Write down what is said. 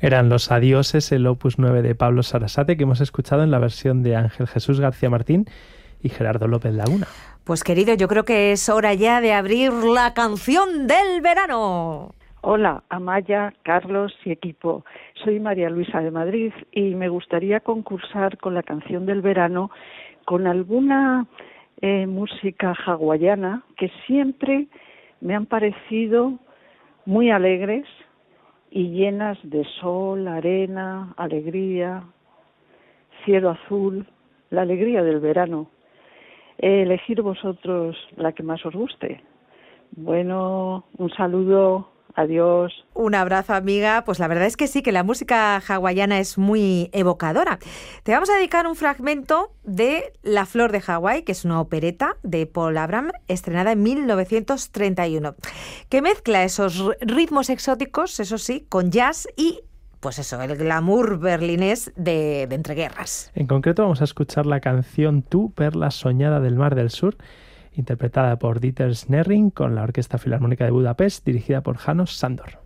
Eran los adioses, el opus 9 de Pablo Sarasate, que hemos escuchado en la versión de Ángel Jesús García Martín y Gerardo López Laguna. Pues querido, yo creo que es hora ya de abrir la canción del verano. Hola, Amaya, Carlos y equipo. Soy María Luisa de Madrid y me gustaría concursar con la canción del verano con alguna música hawaiana que siempre me han parecido muy alegres y llenas de sol, arena, alegría, cielo azul, la alegría del verano. Elegir vosotros la que más os guste. Bueno, un saludo, adiós. Un abrazo, amiga. Pues la verdad es que sí, que la música hawaiana es muy evocadora. Te vamos a dedicar un fragmento de La Flor de Hawái, que es una opereta de Paul Abraham, estrenada en 1931, que mezcla esos ritmos exóticos, eso sí, con jazz y, pues eso, el glamour berlinés de entreguerras. En concreto vamos a escuchar la canción Tú, perla soñada del Mar del Sur, interpretada por Dieter Snerring con la Orquesta Filarmónica de Budapest, dirigida por János Sándor.